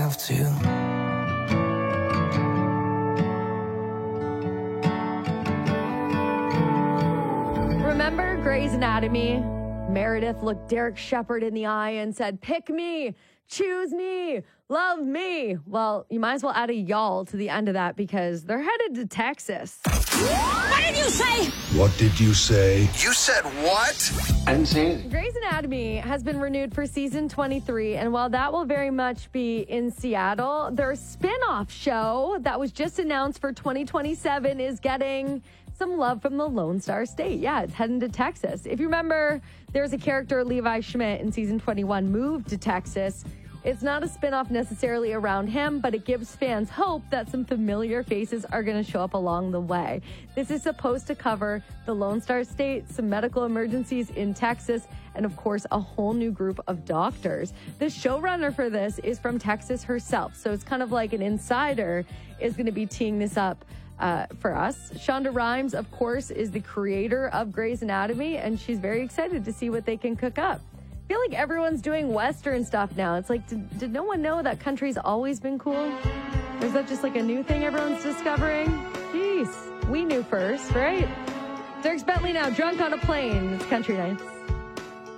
have to. Remember Grey's Anatomy? Meredith looked Derek Shepherd in the eye and said, "Pick me, choose me, love me." Well, you might as well add a y'all to the end of that because they're headed to Texas. What did you say? What did you say? You said what? I didn't say anything. Grey's Anatomy has been renewed for season 23, and while that will very much be in Seattle, their spin-off show that was just announced for 2027 is getting some love from the Lone Star State. Yeah, it's heading to Texas. If you remember, there's a character, Levi Schmidt, in season 21, moved to Texas. It's not a spinoff necessarily around him, but it gives fans hope that some familiar faces are going to show up along the way. This is supposed to cover the Lone Star State, some medical emergencies in Texas, and of course, a whole new group of doctors. The showrunner for this is from Texas herself, so it's kind of like an insider is going to be teeing this up for us. Shonda Rhimes, of course, is the creator of Grey's Anatomy, and she's very excited to see what they can cook up. I feel like everyone's doing Western stuff now. It's like, did no one know that country's always been cool? Or is that just like a new thing everyone's discovering? Jeez, we knew first, right? Dierks Bentley now, Drunk on a Plane. It's Country Nights.